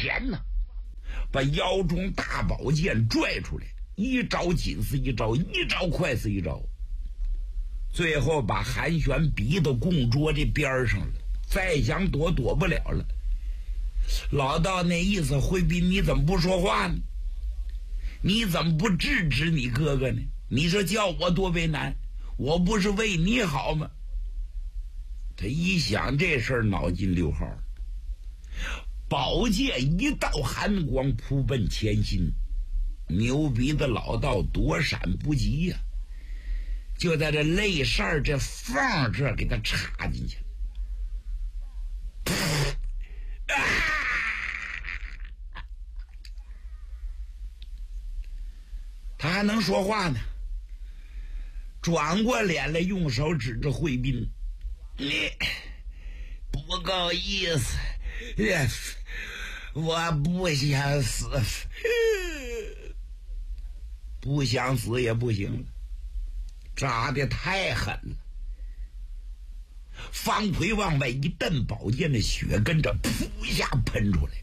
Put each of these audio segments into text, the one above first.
前呢，把腰中大宝剑拽出来，一招紧似一招，一招快似一招，最后把韩玄逼到供桌这边上了，再想躲不了了。老道那意思，惠斌你怎么不说话呢？你怎么不制止你哥哥呢？你说叫我多为难，我不是为你好吗？他一想这事儿，脑筋溜号，宝剑一道寒光扑奔前心，牛鼻子老道躲闪不及呀，就在这肋扇这缝这给他插进去了。他还能说话呢，转过脸来，用手指着惠斌：“你不够意思，我不想死，不想死也不行了，扎得太狠了。”方奎往外一蹬，宝剑的血跟着噗一下喷出来。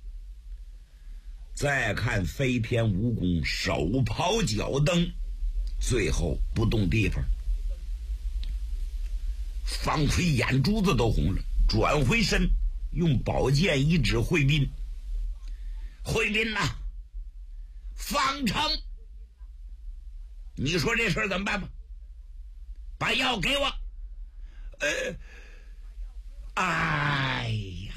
再看飞天蜈蚣手刨脚蹬，最后不动地方。方奎眼珠子都红了，转回身用宝剑一指惠斌：“惠斌呐，方成，你说这事儿怎么办吧？把药给我。”哎呀，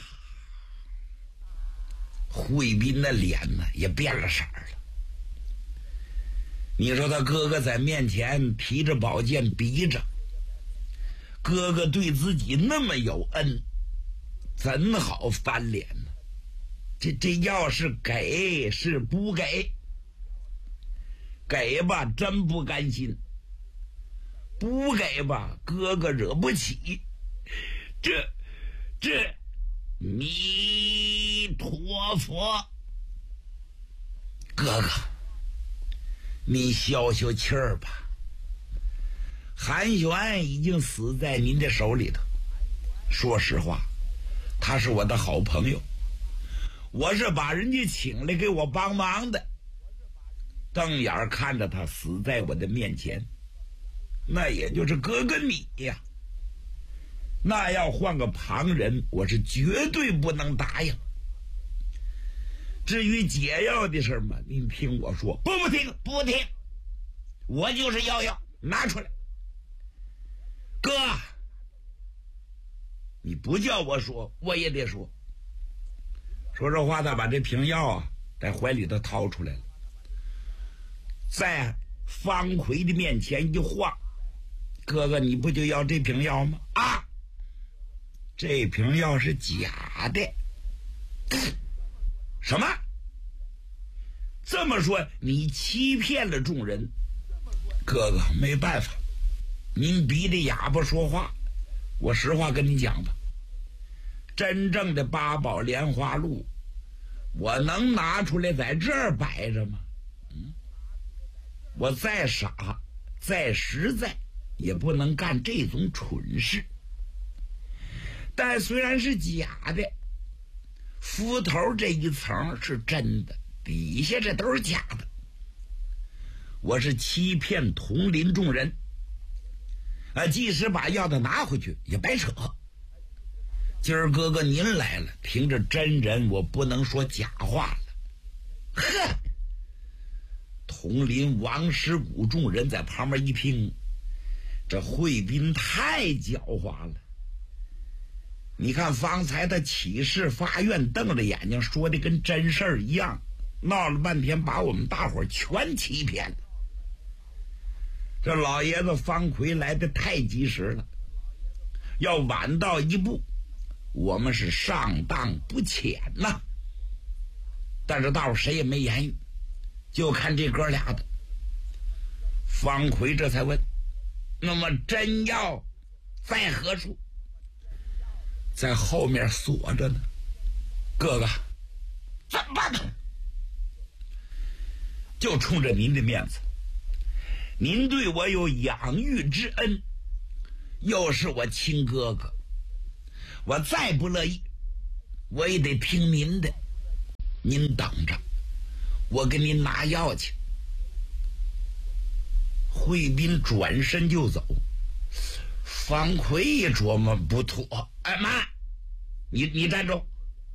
惠斌的脸呢也变了色儿了。你说他哥哥在面前提着宝剑逼着，哥哥对自己那么有恩，怎好翻脸呢？这要是给是不给？给吧真不甘心，不给吧哥哥惹不起。这弥陀佛，哥哥你消消气儿吧，韩玄已经死在您的手里头。说实话，他是我的好朋友，我是把人家请来给我帮忙的，瞪眼看着他死在我的面前，那也就是哥哥你呀。那要换个旁人，我是绝对不能答应。至于解药的事嘛，您听我说。不听，我就是要药，拿出来。哥，你不叫我说，我也得说。说这话，他把这瓶药啊在怀里头掏出来了，在方奎的面前一晃：“哥哥，你不就要这瓶药吗？啊！这瓶药是假的。”什么？这么说你欺骗了众人？哥哥，没办法，您逼着哑巴说话，我实话跟你讲吧，真正的八宝莲花露，我能拿出来在这儿摆着吗？我再傻再实在也不能干这种蠢事。但虽然是假的，斧头这一层是真的，底下这都是假的。我是欺骗同林众人，即使把药的拿回去也白扯。今儿哥哥您来了，凭着真人我不能说假话了。呵，同林王师古众人在旁边一听，这惠斌太狡猾了。你看方才他起誓发愿，瞪着眼睛说的跟真事儿一样，闹了半天把我们大伙全欺骗了。这老爷子方奎来的太及时了，要晚到一步，我们是上当不浅呐。但是大伙谁也没言语，就看这哥俩的。方奎这才问：“那么真药在何处？”在后面锁着呢。哥哥，怎么办呢？就冲着您的面子，您对我有养育之恩，又是我亲哥哥，我再不乐意，我也得听您的。 您等着，我给您拿药去。惠斌转身就走。方奎一琢磨不妥，哎妈，你站住！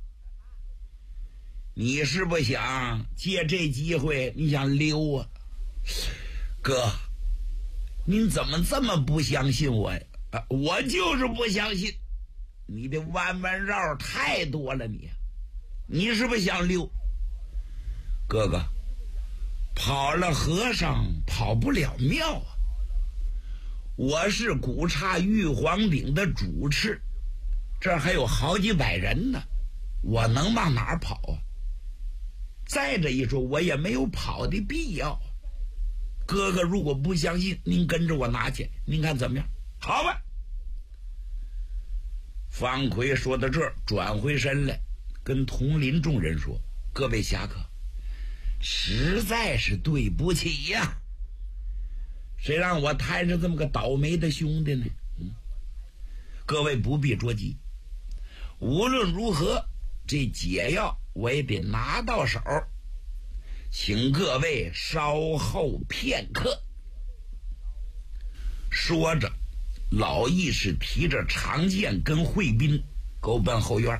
你是不想借这机会你想溜啊？哥，您怎么这么不相信我呀？我就是不相信，你的弯弯绕太多了，你是不是想溜？哥哥，跑了和尚跑不了庙啊！我是古刹玉皇顶的主持，这还有好几百人呢，我能往哪儿跑啊？再者一说，我也没有跑的必要。哥哥如果不相信，您跟着我拿去，您看怎么样？好吧。方奎说到这儿，转回身来跟同林众人说：各位侠客，实在是对不起呀，谁让我摊上这么个倒霉的兄弟呢？各位不必着急，无论如何这解药我也得拿到手，请各位稍后片刻。说着，老义士提着长剑跟惠斌狗奔后院。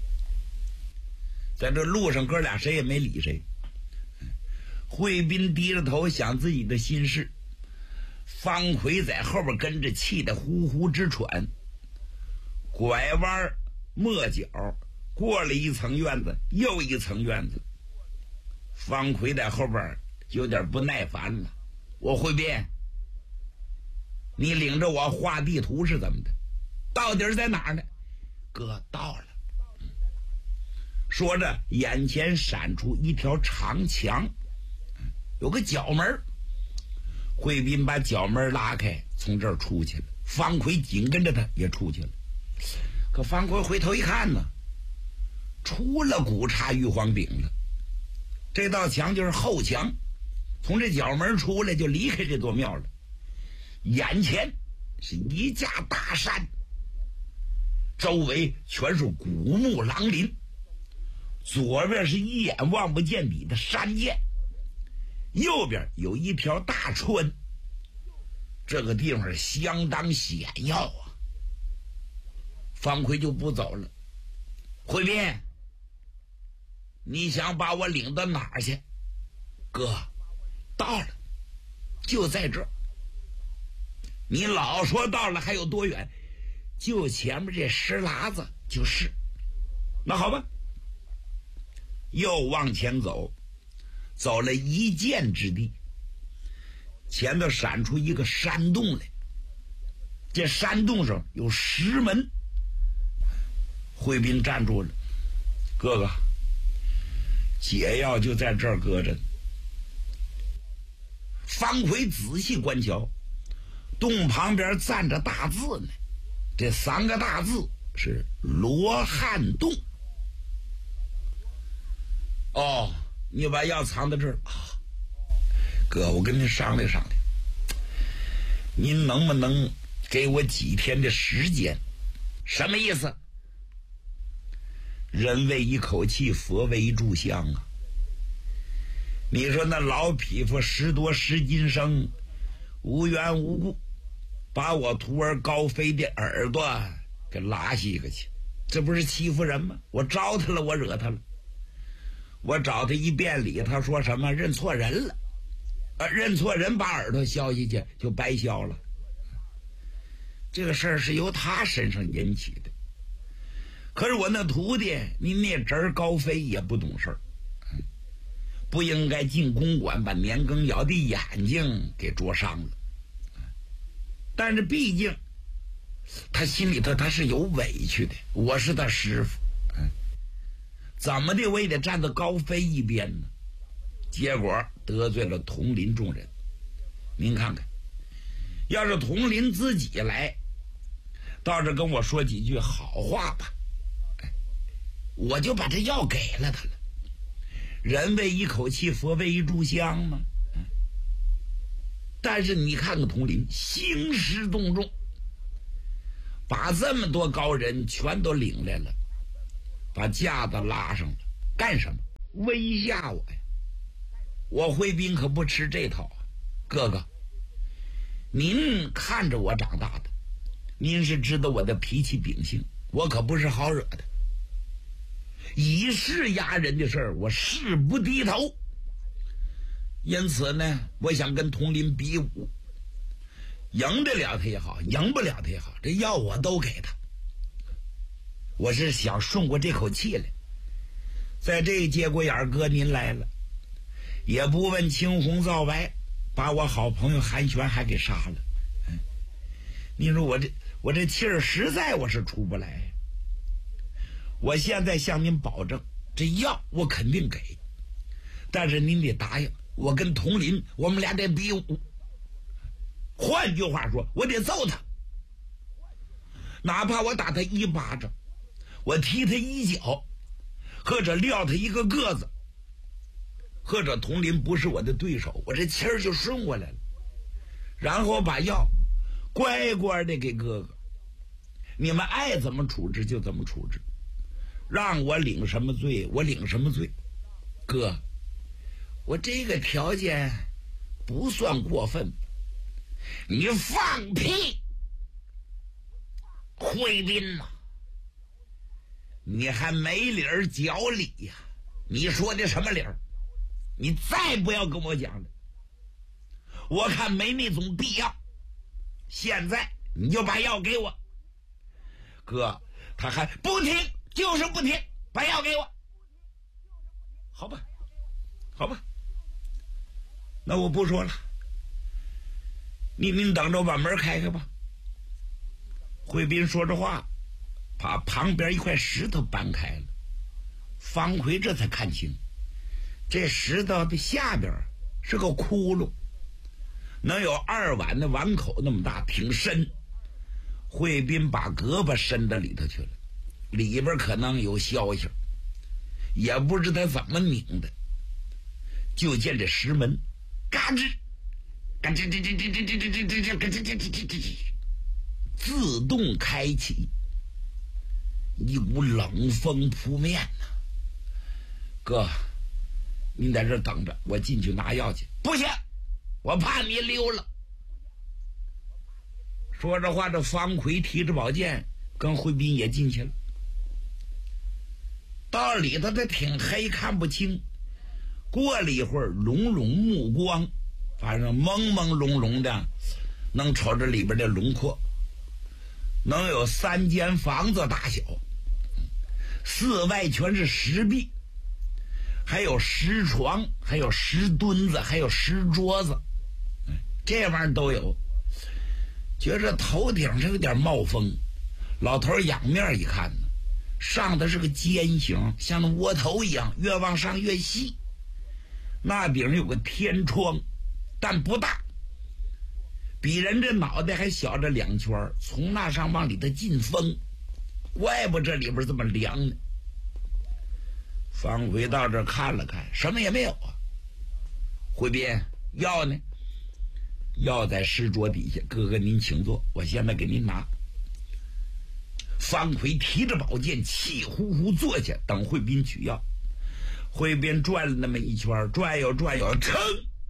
在这路上，哥俩谁也没理谁。惠斌低着头想自己的心事，方奎在后边跟着气得呼呼直喘。拐弯抹角，过了一层院子又一层院子，方奎在后边有点不耐烦了。我惠斌，你领着我画地图是怎么的？到底在哪儿呢？哥，到了。说着，眼前闪出一条长墙，有个角门。惠斌把角门拉开，从这儿出去了。方奎紧跟着他也出去了。可方奎回头一看呢，出了古刹玉皇顶了。这道墙就是后墙，从这角门出来就离开这座庙了。眼前是一架大山，周围全是古木狼林，左边是一眼望不见底的山涧，右边有一条大川。这个地方相当险要啊。方奎就不走了。惠斌，你想把我领到哪儿去？哥，到了，就在这儿。你老说到了还有多远？就前面这石喇子就是。那好吧，又往前走，走了一箭之地，前头闪出一个山洞来。这山洞上有石门。惠斌站住了。哥哥，解药就在这儿搁着。方奎仔细观瞧，洞旁边站着大字呢，这3个大字是罗汉洞。哦，你把药藏在这儿啊？哥，我跟您商量商量，您能不能给我几天的时间？什么意思？人为一口气，佛为一炷香啊！你说那老匹夫10多10斤生，无缘无故把我徒儿高飞的耳朵给拉西个去，这不是欺负人吗？我招他了，我惹他了。我找他一遍礼，他说什么认错人了，认错人把耳朵削下去就白削了。这个事儿是由他身上引起的。可是我那徒弟，你那侄儿高飞也不懂事儿，不应该进公馆把年羹尧的眼睛给灼伤了。但是毕竟他心里头他是有委屈的，我是他师傅，怎么的我也得站在高飞一边呢？结果得罪了同林众人。您看看，要是同林自己来，倒是跟我说几句好话吧，我就把这药给了他了。人为一口气，佛为一炷香嘛。但是你看看同林兴师动众，把这么多高人全都领来了，把架子拉上了，干什么？ 威吓我呀！我惠斌可不吃这套啊！哥哥，您看着我长大的，您是知道我的脾气秉性，我可不是好惹的。以势压人的事儿，我誓不低头。因此呢，我想跟佟林比武，赢得了他也好，赢不了他也好，这药我都给他。我是想顺过这口气来。在这节骨眼哥您来了，也不问青红皂白，把我好朋友韩玄还给杀了。您说我这气儿实在我是出不来。我现在向您保证，这药我肯定给，但是您得答应我跟佟林，我们俩得比武。换句话说，我得揍他，哪怕我打他一巴掌，我踢他一脚，或者撂他一个个子，或者佟林不是我的对手，我这气儿就顺过来了。然后把药乖乖的给哥哥，你们爱怎么处置就怎么处置，让我领什么罪我领什么罪。哥，我这个条件不算过分。你放屁！惠斌呐，你还没理儿讲理呀？你说的什么理儿？你再不要跟我讲了，我看没那种必要。现在你就把药给我。哥，他还不听，就是不听，把药给我。好吧，好吧，那我不说了。您等着把门开开吧。惠斌说着话，把旁边一块石头搬开了。方奎这才看清，这石头的下边是个窟窿，能有2碗的碗口那么大，挺深。惠斌把胳膊伸到里头去了，里边可能有消息，也不知他怎么拧的。就见这石门嘎吱嘎吱吱吱吱吱吱吱吱吱吱吱吱吱自动开启，一股冷风扑面呐。哥，您在这等着，我进去拿药去。不行，我怕你溜了。说着话，这方奎提着宝剑跟惠斌也进去了。到里头他挺黑，看不清。过了一会儿，笼目光，反正朦朦胧胧的，能瞅着里边的轮廓，能有3间房子大小，四外全是石壁，还有石床，还有石墩子，还有石桌子，这玩意儿都有。觉着头顶上有点冒风，老头仰面一看呢，上的是个尖形，像那窝头一样，越往上越细。那顶上有个天窗，但不大，比人这脑袋还小着2圈，从那上往里头进风，怪不这里边这么凉呢。方奎到这看了看，什么也没有啊。惠斌，药呢？药在石桌底下，哥哥您请坐，我现在给您拿。方奎提着宝剑，气呼呼坐下，等惠斌取药。惠斌转了那么一圈，转悠转悠，噌，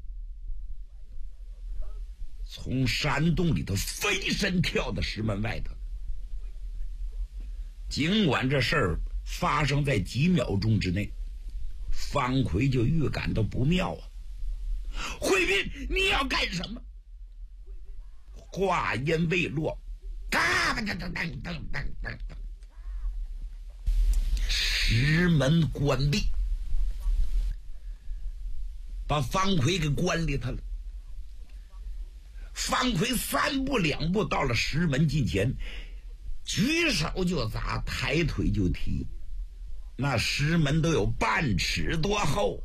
从山洞里头飞身跳到石门外头。尽管这事儿发生在几秒钟之内，方奎就预感到不妙啊！惠斌，你要干什么？话音未落，嘎噔噔噔噔噔噔噔，石门关闭，把方奎给关里头了。方奎3步2步到了石门近前，举手就砸，抬腿就踢。那石门都有半尺多厚，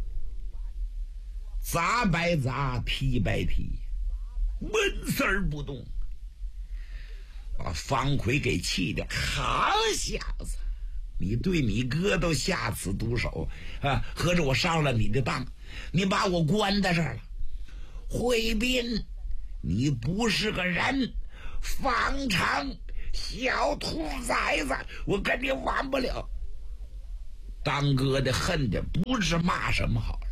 砸白砸，踢白踢，闷丝儿不动，把方奎给气的。好小子，你对你哥都下此毒手啊！合着我上了你的当，你把我关在这儿了。惠斌，你不是个人，方成小兔崽子，我跟你玩不了。 当哥的恨的不是骂什么好了。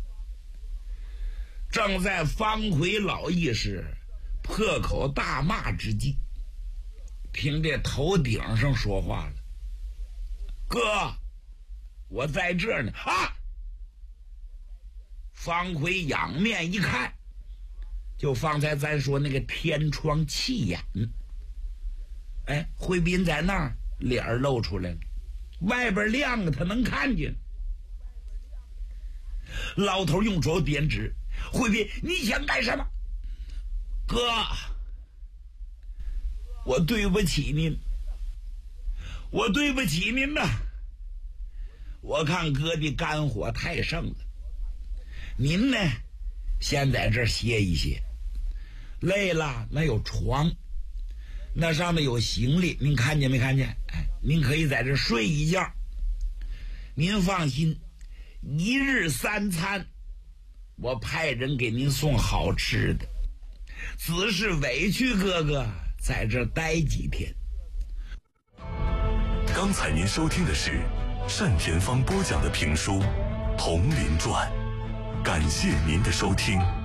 正在方奎老义士破口大骂之际，听这头顶上说话了：“哥，我在这儿呢！”啊！方奎仰面一看，就方才咱说那个天窗气眼，哎，惠斌在那儿，脸儿露出来了，外边亮了，他能看见。老头用手点指：“惠斌，你想干什么？”“哥，我对不起您，我对不起您呐！我看哥的肝火太盛了，您呢，先在这儿歇一歇，累了那有床，那上面有行李，您看见没看见？哎，您可以在这儿睡一觉。您放心，一日3餐，我派人给您送好吃的。只是委屈哥哥在这儿待几天。” 刚才您收听的是单田芳播讲的评书《铜林传》，感谢您的收听。